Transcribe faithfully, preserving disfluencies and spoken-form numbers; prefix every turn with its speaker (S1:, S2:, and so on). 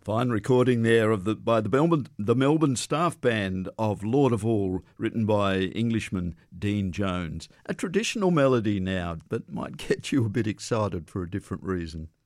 S1: Fine recording there of the by the Melbourne the Melbourne staff band of Lord of All, written by Englishman Dean Jones. A traditional melody now, but might get you a bit excited for a different reason.